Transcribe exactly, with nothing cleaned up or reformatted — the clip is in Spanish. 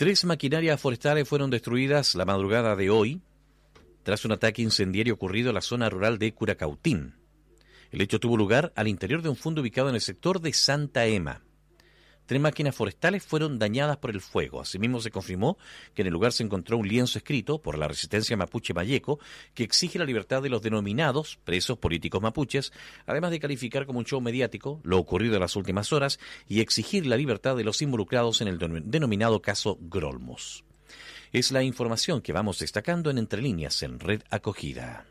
Tres maquinarias forestales fueron destruidas la madrugada de hoy tras un ataque incendiario ocurrido en la zona rural de Curacautín. El hecho tuvo lugar al interior de un fondo ubicado en el sector de Santa Ema. Tres máquinas forestales fueron dañadas por el fuego. Asimismo, se confirmó que en el lugar se encontró un lienzo escrito por la resistencia mapuche Mayeco que exige la libertad de los denominados presos políticos mapuches, además de calificar como un show mediático lo ocurrido en las últimas horas y exigir la libertad de los involucrados en el denominado caso Grolmos. Es la información que vamos destacando en Entre Líneas en Red Acogida.